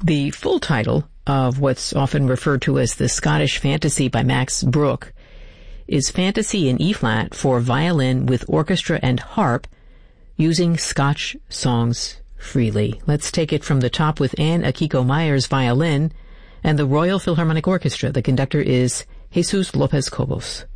The full title of what's often referred to as the Scottish Fantasy by Max Bruch is Fantasy in E-flat for violin with orchestra and harp, using Scotch songs freely. Let's take it from the top with Anne Akiko Meyer's violin and the Royal Philharmonic Orchestra. The conductor is Jesus Lopez Cobos.